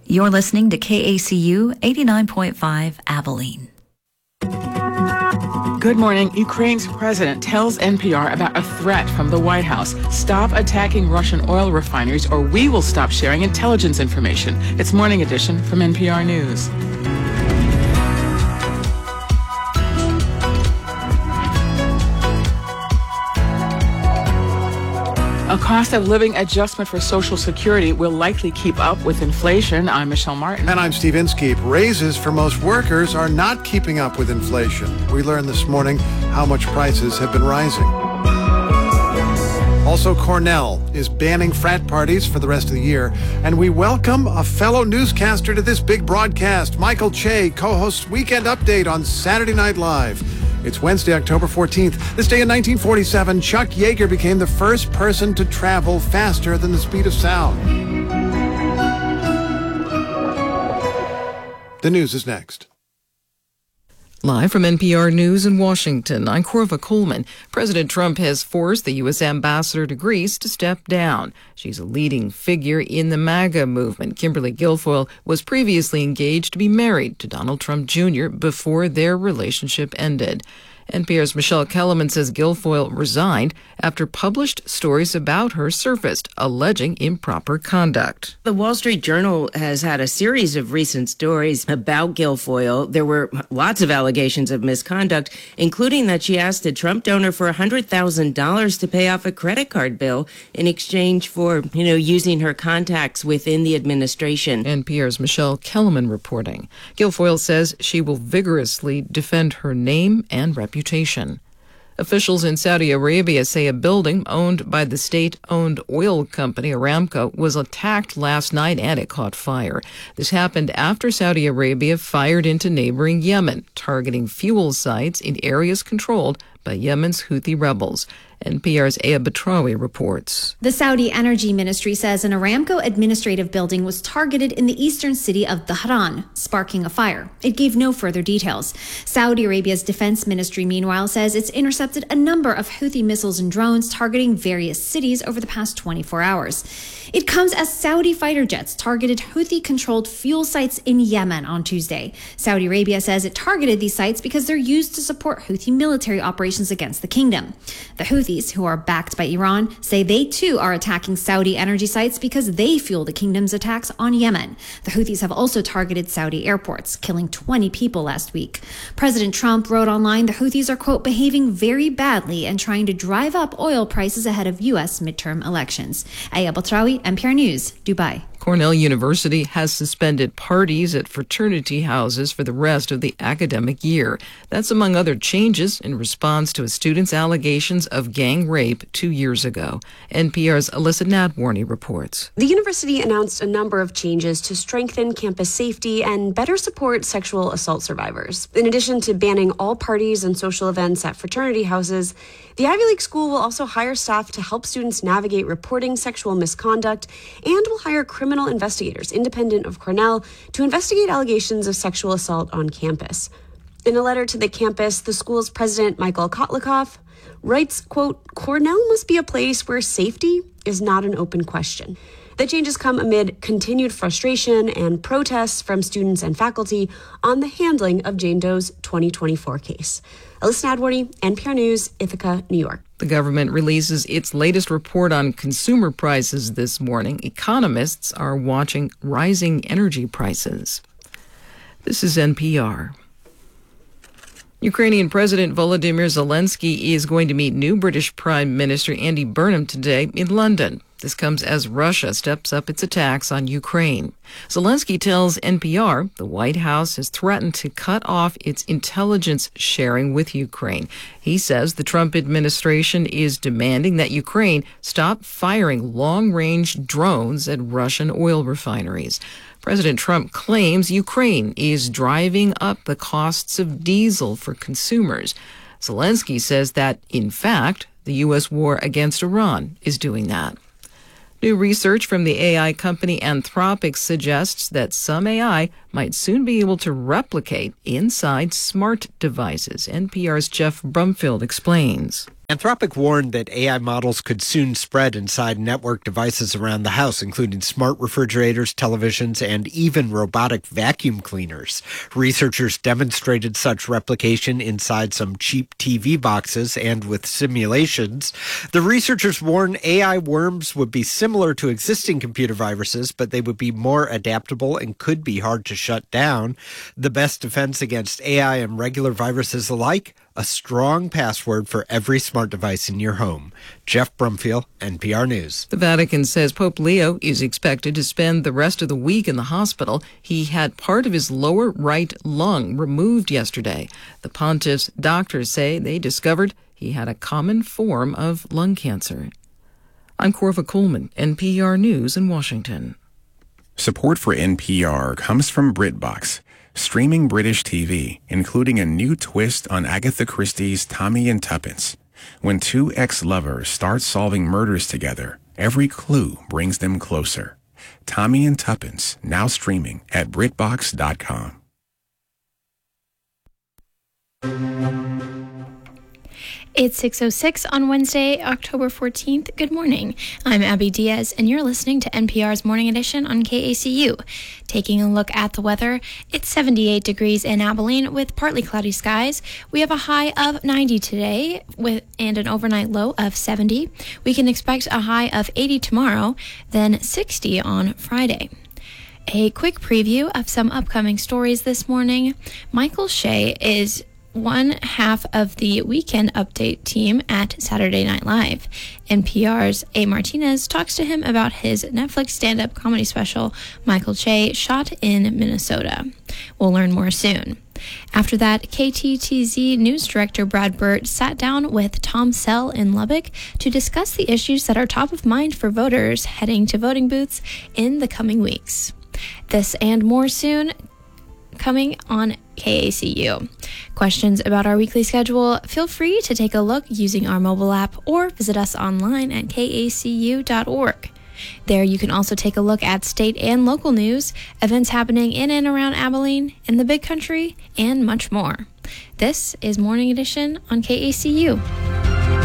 You're listening to KACU 89.5 Abilene. Good morning. Ukraine's president tells NPR about a threat from the White House. Stop attacking Russian oil refineries or we will stop sharing intelligence information. It's Morning Edition from NPR News. A cost of living adjustment for Social Security will likely keep up with inflation. I'm Michelle Martin. And I'm Steve Inskeep. Raises for most workers are not keeping up with inflation. We learned this morning how much prices have been rising. Also, Cornell is banning frat parties for the rest of the year. And we welcome a fellow newscaster to this big broadcast. Michael Che co-hosts Weekend Update on Saturday Night Live. It's Wednesday, October 14th. This day in 1947, Chuck Yeager became the first person to travel faster than the speed of sound. The news is next. Live from NPR News in Washington, I'm Corva Coleman. President Trump has forced the U.S. ambassador to Greece to step down. She's a leading figure in the MAGA movement. Kimberly Guilfoyle was previously engaged to be married to Donald Trump Jr. before their relationship ended. NPR's Michelle Kellerman says Guilfoyle resigned after published stories about her surfaced, alleging improper conduct. The Wall Street Journal has had a series of recent stories about Guilfoyle. There were lots of allegations of misconduct, including that she asked a Trump donor for $100,000 to pay off a credit card bill in exchange for, using her contacts within the administration. NPR's Michelle Kellerman reporting. Guilfoyle says she will vigorously defend her name and reputation. Officials in Saudi Arabia say a building owned by the state-owned oil company Aramco was attacked last night and it caught fire. This happened after Saudi Arabia fired into neighboring Yemen, targeting fuel sites in areas controlled by Yemen's Houthi rebels. NPR's Aya Batrawi reports. The Saudi Energy Ministry says an Aramco administrative building was targeted in the eastern city of Dhahran, sparking a fire. It gave no further details. Saudi Arabia's defense ministry, meanwhile, says it's intercepted a number of Houthi missiles and drones targeting various cities over the past 24 hours. It comes as Saudi fighter jets targeted Houthi-controlled fuel sites in Yemen on Tuesday. Saudi Arabia says it targeted these sites because they're used to support Houthi military operations against the kingdom. The Houthis, who are backed by Iran, say they too are attacking Saudi energy sites because they fuel the kingdom's attacks on Yemen. The Houthis have also targeted Saudi airports, killing 20 people last week. President Trump wrote online the Houthis are, quote, behaving very badly and trying to drive up oil prices ahead of U.S. midterm elections. Aya Batrawi, NPR News, Dubai. Cornell University has suspended parties at fraternity houses for the rest of the academic year. That's among other changes in response to a student's allegations of gang rape 2 years ago. NPR's Alyssa Nadworny reports. The university announced a number of changes to strengthen campus safety and better support sexual assault survivors. In addition to banning all parties and social events at fraternity houses, the Ivy League school will also hire staff to help students navigate reporting sexual misconduct and will hire criminal investigators independent of Cornell to investigate allegations of sexual assault on campus. In a letter to the campus, the school's president, Michael Kotlikoff, writes, quote, Cornell must be a place where safety is not an open question. The changes come amid continued frustration and protests from students and faculty on the handling of Jane Doe's 2024 case. Alyssa Nadworny, NPR News, Ithaca, New York. The government releases its latest report on consumer prices this morning. Economists are watching rising energy prices. This is NPR. Ukrainian President Volodymyr Zelensky is going to meet new British Prime Minister Andy Burnham today in London. This comes as Russia steps up its attacks on Ukraine. Zelensky tells NPR the White House has threatened to cut off its intelligence sharing with Ukraine. He says the Trump administration is demanding that Ukraine stop firing long-range drones at Russian oil refineries. President Trump claims Ukraine is driving up the costs of diesel for consumers. Zelensky says that, in fact, the U.S. war against Iran is doing that. New research from the AI company Anthropic suggests that some AI might soon be able to replicate inside smart devices. NPR's Jeff Brumfield explains. Anthropic warned that AI models could soon spread inside network devices around the house, including smart refrigerators, televisions, and even robotic vacuum cleaners. Researchers demonstrated such replication inside some cheap TV boxes and with simulations. The researchers warn AI worms would be similar to existing computer viruses, but they would be more adaptable and could be hard to shut down. The best defense against AI and regular viruses alike? A strong password for every smart device in your home. Jeff Brumfield, NPR News. The Vatican says Pope Leo is expected to spend the rest of the week in the hospital. He had part of his lower right lung removed yesterday. The pontiff's doctors say they discovered he had a common form of lung cancer. I'm Corva Coleman, NPR News in Washington. Support for NPR comes from BritBox, streaming British TV, including a new twist on Agatha Christie's Tommy and Tuppence. When two ex-lovers start solving murders together, every clue brings them closer. Tommy and Tuppence, now streaming at BritBox.com. It's 6:06 on Wednesday, October 14th. Good morning. I'm Abby Diaz, and you're listening to NPR's Morning Edition on KACU. Taking a look at the weather, it's 78 degrees in Abilene with partly cloudy skies. We have a high of 90 today and an overnight low of 70. We can expect a high of 80 tomorrow, then 60 on Friday. A quick preview of some upcoming stories this morning. Michael Shea is one half of the Weekend Update team at Saturday Night Live. NPR's A. Martinez talks to him about his Netflix stand-up comedy special, Michael Che, shot in Minnesota. We'll learn more soon. After that, KTTZ News Director Brad Burt sat down with Tom Sell in Lubbock to discuss the issues that are top of mind for voters heading to voting booths in the coming weeks. This and more soon, coming on KACU. Questions about our weekly schedule? Feel free to take a look using our mobile app or visit us online at kacu.org. There you can also take a look at state and local news, events happening in and around Abilene, in the Big Country, and much more. This is Morning Edition on KACU.